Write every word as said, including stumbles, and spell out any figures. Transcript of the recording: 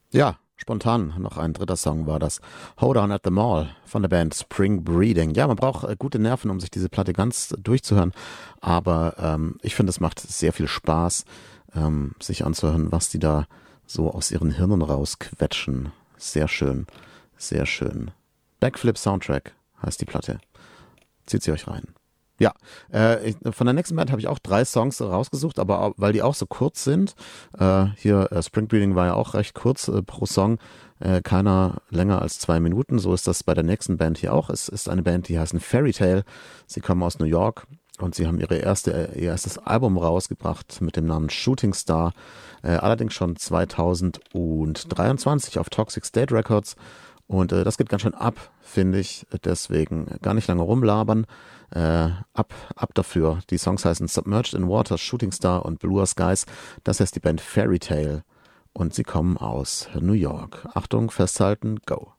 Ja, spontan noch ein dritter Song war das. Hold On at the Mall von der Band Spring Breeding. Ja, man braucht äh, gute Nerven, um sich diese Platte ganz durchzuhören. Aber ähm, ich finde, es macht sehr viel Spaß, ähm, sich anzuhören, was die da so aus ihren Hirnen rausquetschen. Sehr schön, sehr schön. Backflip Soundtrack heißt die Platte. Zieht sie euch rein. Ja, äh, ich, von der nächsten Band habe ich auch drei Songs rausgesucht, aber auch, weil die auch so kurz sind. Äh, hier, äh, Spring Breeding war ja auch recht kurz äh, pro Song, äh, keiner länger als zwei Minuten. So ist das bei der nächsten Band hier auch. Es ist eine Band, die heißt Fairy Tale. Sie kommen aus New York und sie haben ihre erste, ihr erstes Album rausgebracht mit dem Namen Shooting Star. Äh, allerdings schon zweitausenddreiundzwanzig auf Toxic State Records. Und äh, das geht ganz schön ab, finde ich. Deswegen gar nicht lange rumlabern. Äh, ab, ab dafür. Die Songs heißen Submerged in Water, Shooting Star und Bluer Skies. Das heißt die Band Fairy Tale. Und sie kommen aus New York. Achtung, festhalten, go.